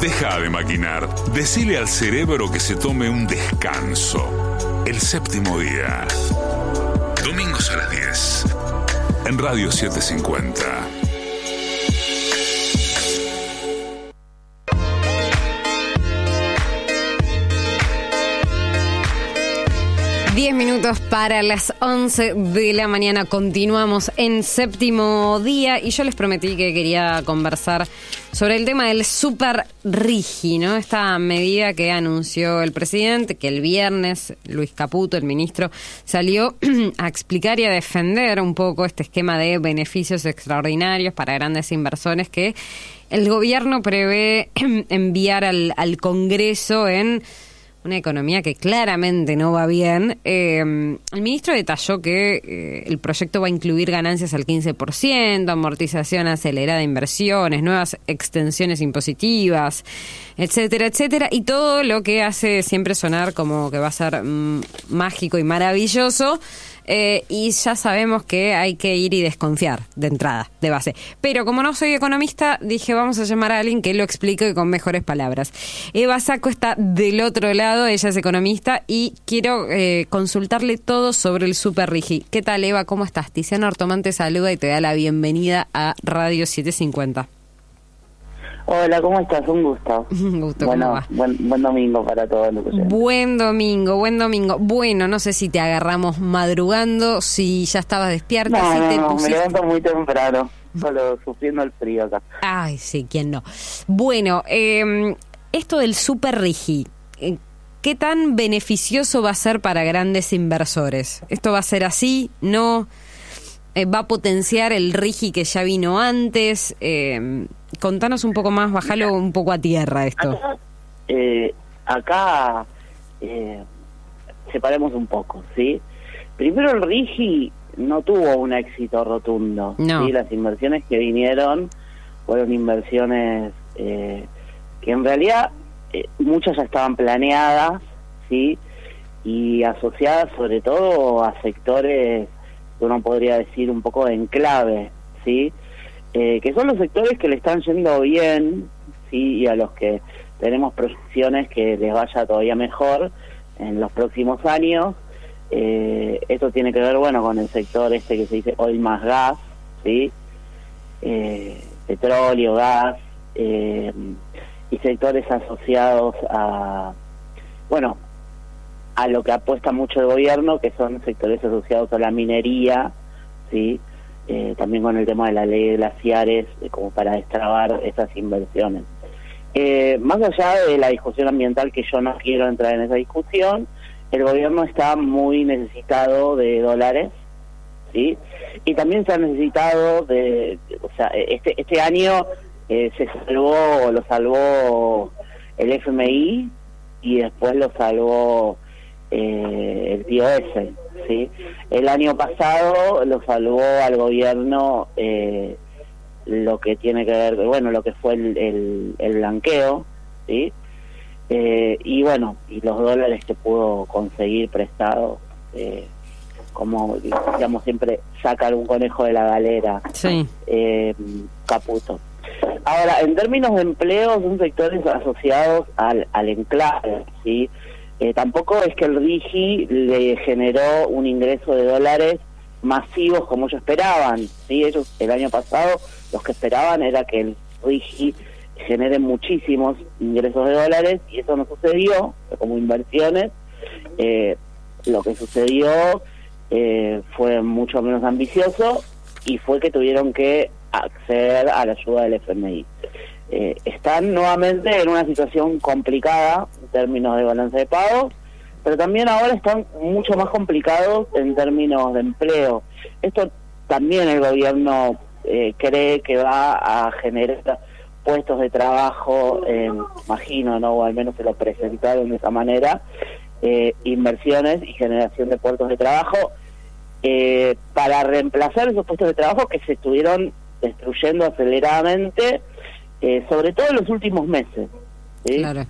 Deja de maquinar. Decile al cerebro que se tome un descanso. El séptimo día. Domingos a las 10. En Radio 750. Diez minutos para las 11 de la mañana. Continuamos en séptimo día y yo les prometí que quería conversar sobre el tema del Super Rigi, ¿no? Esta medida que anunció el presidente, que el viernes Luis Caputo, el ministro, salió a explicar y a defender un poco este esquema de beneficios extraordinarios para grandes inversores que el gobierno prevé enviar al Congreso en una economía que claramente no va bien. El ministro detalló que el proyecto va a incluir ganancias al 15%, amortización acelerada de inversiones, nuevas extensiones impositivas, etcétera, etcétera, y todo lo que hace siempre sonar como que va a ser mágico y maravilloso. Y ya sabemos que hay que ir y desconfiar de entrada, de base. Pero como no soy economista, dije vamos a llamar a alguien que lo explique con mejores palabras. Eva Sacco está del otro lado, ella es economista y quiero consultarle todo sobre el Super Rigi. ¿Qué tal, Eva? ¿Cómo estás? Tiziano Artomán te saluda y te da la bienvenida a Radio 750. Hola, ¿cómo estás? Un gusto. Un gusto, bueno, ¿cómo va? Buen domingo para todos los oyentes. Buen domingo. Bueno, no sé si te agarramos madrugando, si ya estabas despierta, No, si te pusiste... me levanto muy temprano, solo sufriendo el frío acá. Ay, sí, ¿quién no? Bueno, esto del Super Rigi, ¿qué tan beneficioso va a ser para grandes inversores? ¿Esto va a ser así? ¿No? ¿Va a potenciar el Rigi que ya vino antes? Contanos un poco más, bajalo un poco a tierra esto. Acá separemos un poco, ¿sí? Primero, el Rigi no tuvo un éxito rotundo. No. ¿Sí? Las inversiones que vinieron fueron inversiones que en realidad muchas ya estaban planeadas, ¿sí? Y asociadas sobre todo a sectores que uno podría decir un poco en clave, ¿sí? Que son los sectores que le están yendo bien, ¿sí? Y a los que tenemos proyecciones que les vaya todavía mejor en los próximos años. Esto tiene que ver, bueno, con el sector este que se dice oil más gas, ¿sí? Petróleo, gas, y sectores asociados a, bueno, a lo que apuesta mucho el gobierno, que son sectores asociados a la minería, ¿sí? También con el tema de la ley de glaciares, como para destrabar esas inversiones. Más allá de la discusión ambiental, que yo no quiero entrar en esa discusión, el gobierno está muy necesitado de dólares, ¿sí? Y también se ha necesitado de, o sea, este año lo salvó el FMI y después lo salvó el BOS, ¿sí? El año pasado lo salvó al gobierno lo que tiene que ver, bueno, lo que fue el blanqueo, ¿sí? Y bueno, y los dólares que pudo conseguir prestados, como digamos siempre sacar un conejo de la galera, sí. Caputo. Ahora, en términos de empleo, son sectores asociados al enclave, ¿sí? Tampoco es que el Rigi le generó un ingreso de dólares masivos como ellos esperaban, ¿sí? Ellos el año pasado los que esperaban era que el Rigi genere muchísimos ingresos de dólares y eso no sucedió como inversiones. Lo que sucedió fue mucho menos ambicioso y fue que tuvieron que acceder a la ayuda del FMI. Están nuevamente en una situación complicada en términos de balance de pagos, pero también ahora están mucho más complicados en términos de empleo. Esto también el gobierno cree que va a generar puestos de trabajo, imagino, ¿no? O al menos se lo presentaron de esa manera, inversiones y generación de puestos de trabajo para reemplazar esos puestos de trabajo que se estuvieron destruyendo aceleradamente, sobre todo en los últimos meses, ¿sí? Claro.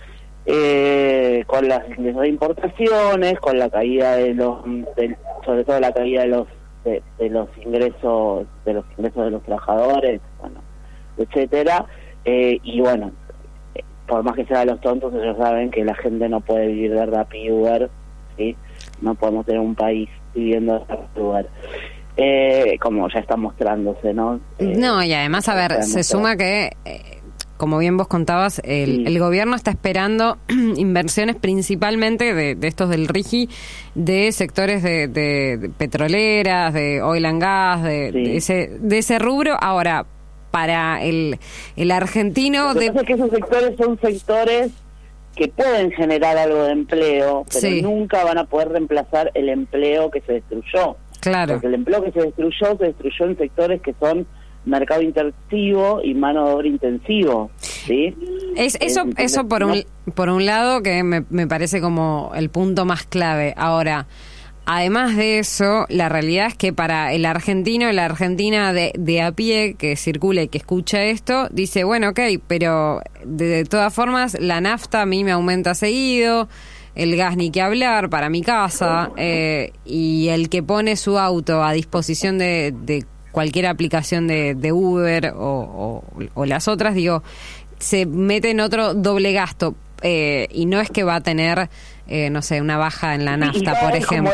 Con las ingresos de importaciones, con la caída sobre todo la caída de los ingresos de los trabajadores, bueno, etcétera, y bueno, por más que sean los tontos, ellos saben que la gente no puede vivir de Rappi y Uber, ¿sí? No podemos tener un país viviendo de Rappi y Uber. Como ya está mostrándose, ¿no? No, y además, a ver, se suma que, como bien vos contabas, el gobierno está esperando inversiones principalmente de estos del RIGI, de sectores de petroleras, de oil and gas, de ese rubro. Ahora, para el argentino... Lo que pasa es que esos sectores son sectores que pueden generar algo de empleo, pero nunca van a poder reemplazar el empleo que se destruyó. Claro. Porque el empleo que se destruyó en sectores que son mercado intensivo y mano de obra intensivo, ¿sí? Eso por un lado, que me parece como el punto más clave. Ahora, además de eso, la realidad es que para el argentino, la argentina de a pie que circula y que escucha esto, dice, bueno, ok, pero de todas formas la nafta a mí me aumenta seguido, el gas ni que hablar para mi casa, y el que pone su auto a disposición de cualquier aplicación de Uber o las otras, digo, se mete en otro doble gasto, y no es que va a tener, no sé, una baja en la nafta, por ejemplo.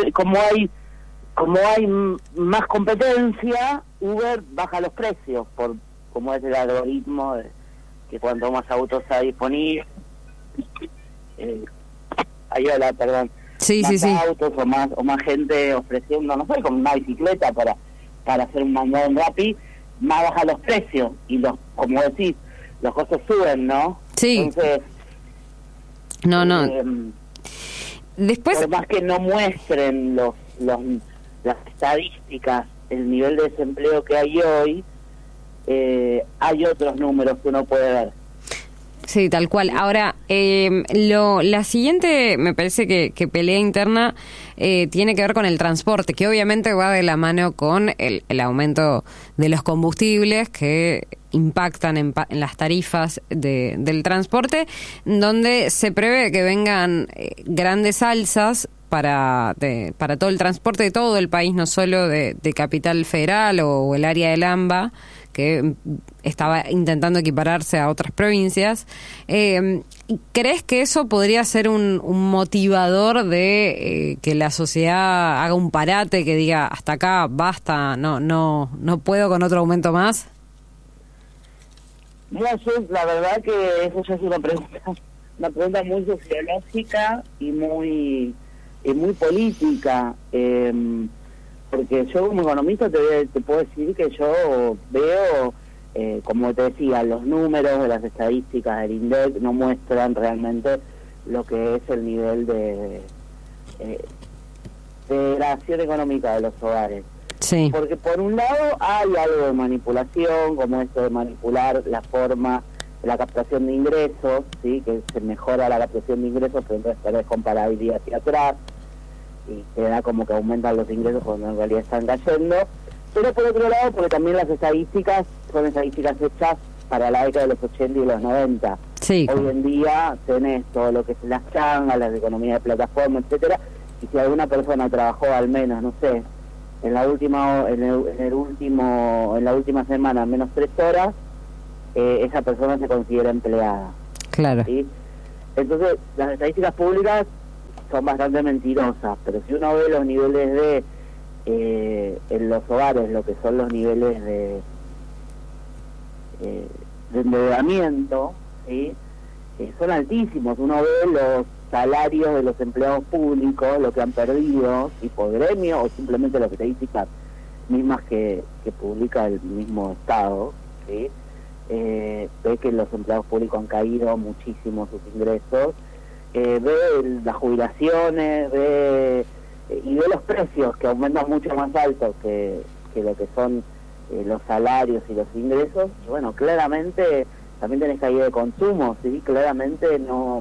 Como hay más competencia, Uber baja los precios, como es el algoritmo de que cuanto más autos hay disponibles, Sí. autos o más gente ofreciendo, no sé, como una bicicleta para hacer un mandado en Rappi, más baja los precios y como decís, los costos suben, ¿no? Sí. Entonces, no. Después, por más que no muestren las estadísticas, el nivel de desempleo que hay hoy, hay otros números que uno puede ver. Sí, tal cual. Ahora, la siguiente, me parece que pelea interna tiene que ver con el transporte, que obviamente va de la mano con el aumento de los combustibles que impactan en las tarifas del transporte, donde se prevé que vengan grandes alzas para todo el transporte de todo el país, no solo de Capital Federal o el área del AMBA, que estaba intentando equipararse a otras provincias. ¿Crees que eso podría ser un motivador de que la sociedad haga un parate, que diga hasta acá, basta, no puedo con otro aumento más? No, la verdad que eso ya es una pregunta muy sociológica y muy política. Porque yo como economista te puedo decir que yo veo, como te decía, los números de las estadísticas del INDEC no muestran realmente lo que es el nivel de la acción económica de los hogares. Sí. Porque por un lado hay algo de manipulación, como esto de manipular la forma de la captación de ingresos, ¿sí? Que se mejora la captación de ingresos, pero entonces tenés comparabilidad hacia atrás, y te da como que aumentan los ingresos cuando en realidad están cayendo. Pero por otro lado, porque también las estadísticas son estadísticas hechas para la década de los 80 y los 90. Sí. Hoy en día tenés todo lo que es las changas, las economías de plataforma, etcétera, y si alguna persona trabajó al menos, no sé, en la última semana menos 3 horas, esa persona se considera empleada. Claro. ¿Sí? Entonces, las estadísticas públicas son bastante mentirosas, pero si uno ve los niveles en los hogares, lo que son los niveles de endeudamiento, ¿sí? Son altísimos. Uno ve los salarios de los empleados públicos, lo que han perdido, tipo gremio o simplemente las estadísticas mismas que publica el mismo Estado, ¿sí? Ve que los empleados públicos han caído muchísimo sus ingresos, ve las jubilaciones, y ve los precios que aumentan mucho más altos que lo que son los salarios y los ingresos. Y bueno, claramente también tenés caída de consumo, ¿sí? Claramente no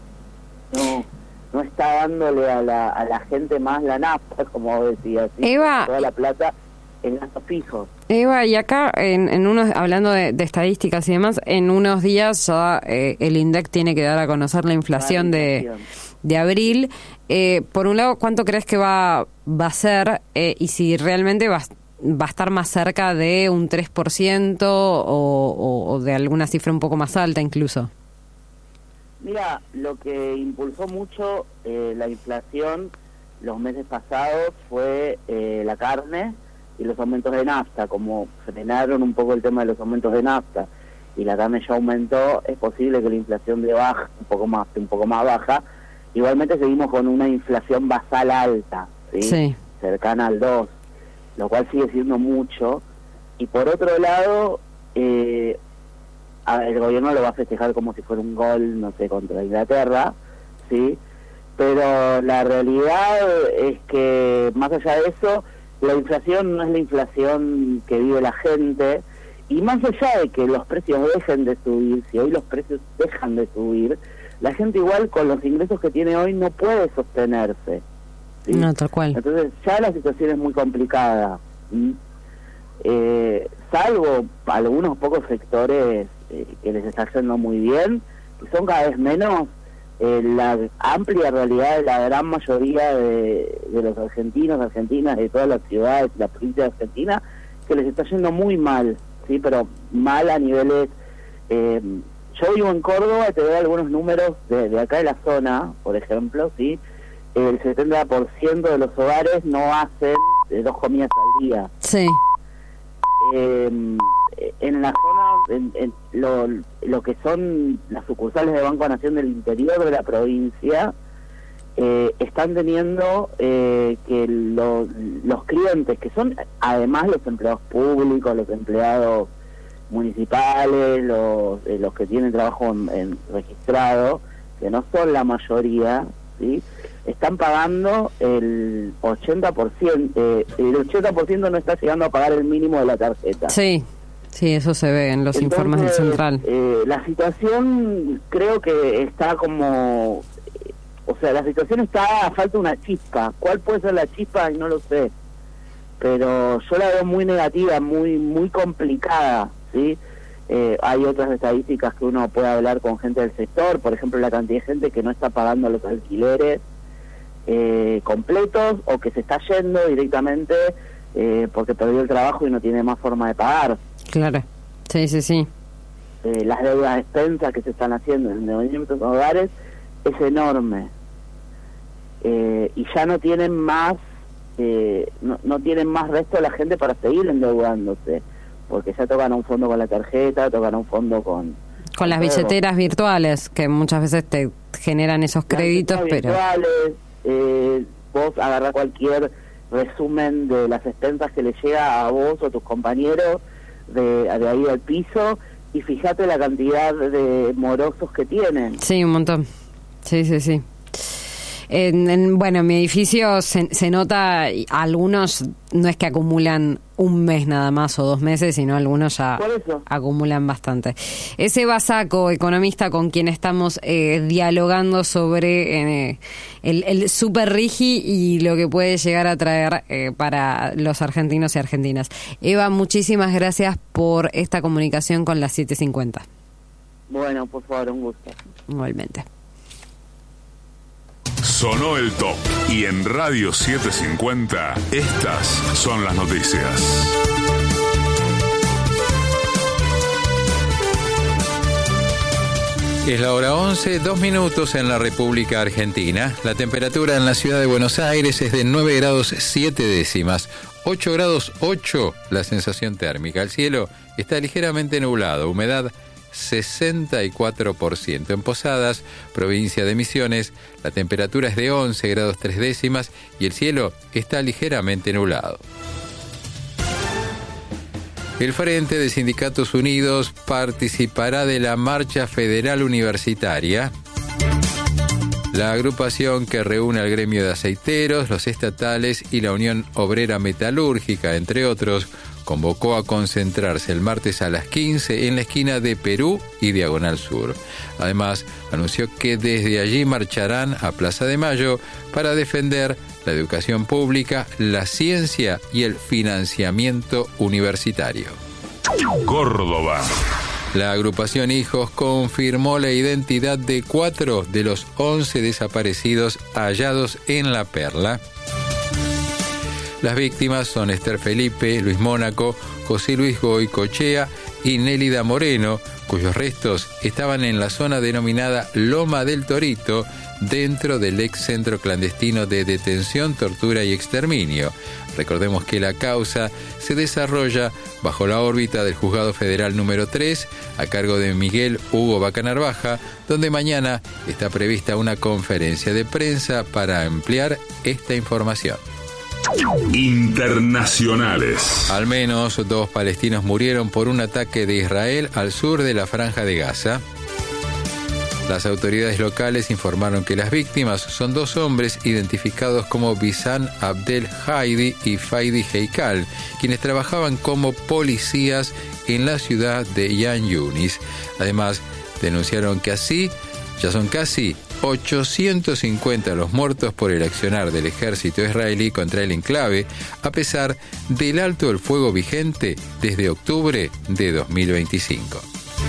está dándole a la gente más la nafta, como decía, ¿sí? Eva, toda la plata en gastos fijos. Eva, y acá, en unos, hablando de estadísticas y demás, en unos días ya el INDEC tiene que dar a conocer la inflación de abril. Por un lado, ¿cuánto crees que va a ser? Y si realmente va a estar más cerca de un 3% o de alguna cifra un poco más alta incluso. Mira, lo que impulsó mucho la inflación los meses pasados fue la carne y los aumentos de nafta. Como frenaron un poco el tema de los aumentos de nafta y la carne ya aumentó, es posible que la inflación de baja, un poco más baja. Igualmente seguimos con una inflación basal alta, ¿sí? Cercana al 2, lo cual sigue siendo mucho. Y por otro lado, el gobierno lo va a festejar como si fuera un gol, no sé, contra Inglaterra, ¿sí? Pero la realidad es que, más allá de eso, la inflación no es la inflación que vive la gente, y más allá de que los precios dejen de subir, si hoy los precios dejan de subir, la gente igual con los ingresos que tiene hoy no puede sostenerse, ¿sí? No, tal cual. Entonces ya la situación es muy complicada, salvo algunos pocos sectores que les está yendo muy bien, que son cada vez menos. La amplia realidad de la gran mayoría de los argentinos, argentinas, de todas las ciudades, la provincia de Argentina, que les está yendo muy mal, sí, pero mal a niveles. Yo vivo en Córdoba y te doy algunos números de acá de la zona, por ejemplo, sí, el 70% de los hogares no hacen 2 comidas al día. Sí. En la zona, en lo que son las sucursales de Banco Nación del interior de la provincia, están teniendo que los clientes, que son además los empleados públicos, los empleados municipales, los que tienen trabajo en registrado, que no son la mayoría, ¿sí?, están pagando el 80%, el 80% no está llegando a pagar el mínimo de la tarjeta. Sí, eso se ve en los informes del Central. La situación creo que está como... la situación está a falta de una chispa. ¿Cuál puede ser la chispa? No lo sé. Pero yo la veo muy negativa, muy complicada, ¿sí? Hay otras estadísticas que uno puede hablar con gente del sector, por ejemplo, la cantidad de gente que no está pagando los alquileres completos, o que se está yendo directamente porque perdió el trabajo y no tiene más forma de pagar. Claro, sí. Las deudas de expensas que se están haciendo en los hogares es enorme, y ya no tienen más no tienen más resto de la gente para seguir endeudándose, porque ya tocan a un fondo con la tarjeta, tocan a un fondo con las billeteras virtuales, que muchas veces te generan esos créditos, pero vos agarrás cualquier resumen de las expensas que le llega a vos o a tus compañeros de ahí del piso, y fíjate la cantidad de morosos que tienen. Sí, un montón. Sí. Bueno, en mi edificio se nota, algunos no es que acumulan un mes nada más o 2 meses, sino algunos ya acumulan bastante. Es Eva Sacco, economista, con quien estamos dialogando sobre el super RIGI y lo que puede llegar a traer para los argentinos y argentinas. Eva, muchísimas gracias por esta comunicación con las 7:50. Bueno, por favor, un gusto. Igualmente. Sonó el top, y en Radio 750 estas son las noticias. Es la hora 11, 2 minutos en la República Argentina. La temperatura en la ciudad de Buenos Aires es de 9 grados 7 décimas, 8 grados 8 la sensación térmica. El cielo está ligeramente nublado, humedad 64%. En Posadas, provincia de Misiones, la temperatura es de 11 grados 3 décimas y el cielo está ligeramente nublado. El Frente de Sindicatos Unidos participará de la Marcha Federal Universitaria. La agrupación, que reúne al gremio de aceiteros, los estatales y la Unión Obrera Metalúrgica, entre otros, convocó a concentrarse el martes a las 15 en la esquina de Perú y Diagonal Sur. Además, anunció que desde allí marcharán a Plaza de Mayo para defender la educación pública, la ciencia y el financiamiento universitario. Córdoba. La agrupación Hijos confirmó la identidad de 4 de los 11 desaparecidos hallados en La Perla. Las víctimas son Esther Felipe, Luis Mónaco, José Luis Goicochea y Nélida Moreno, cuyos restos estaban en la zona denominada Loma del Torito, dentro del ex centro clandestino de detención, tortura y exterminio. Recordemos que la causa se desarrolla bajo la órbita del Juzgado Federal número 3, a cargo de Miguel Hugo Bacanarvaja, donde mañana está prevista una conferencia de prensa para ampliar esta información. Internacionales. Al menos 2 palestinos murieron por un ataque de Israel al sur de la Franja de Gaza. Las autoridades locales informaron que las víctimas son 2 hombres identificados como Bisan Abdel Haidi y Faidi Heikal, quienes trabajaban como policías en la ciudad de Yan Yunis. Además, denunciaron que así ya son casi 850 los muertos por el accionar del ejército israelí contra el enclave, a pesar del alto el fuego vigente desde octubre de 2025.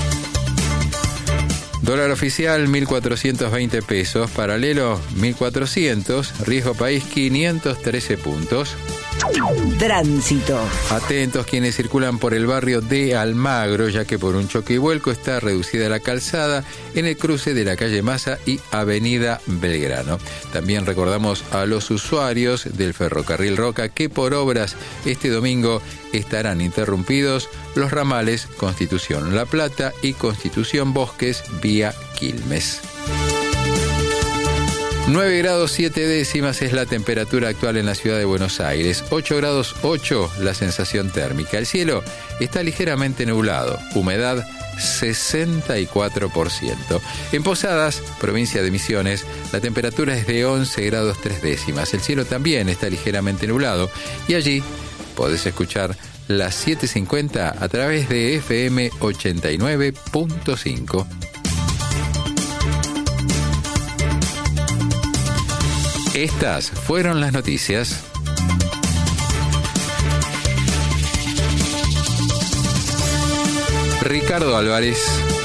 Dólar oficial 1.420 pesos, paralelo 1.400, riesgo país 513 puntos. Tránsito. Atentos quienes circulan por el barrio de Almagro, ya que por un choque y vuelco está reducida la calzada en el cruce de la calle Maza y avenida Belgrano. También recordamos a los usuarios del ferrocarril Roca que por obras este domingo estarán interrumpidos los ramales Constitución La Plata y Constitución Bosques vía Quilmes. 9 grados 7 décimas es la temperatura actual en la ciudad de Buenos Aires. 8 grados 8 la sensación térmica. El cielo está ligeramente nublado. Humedad 64%. En Posadas, provincia de Misiones, la temperatura es de 11 grados 3 décimas. El cielo también está ligeramente nublado y allí podés escuchar las 7:50 a través de FM 89.5. Estas fueron las noticias. Ricardo Álvarez.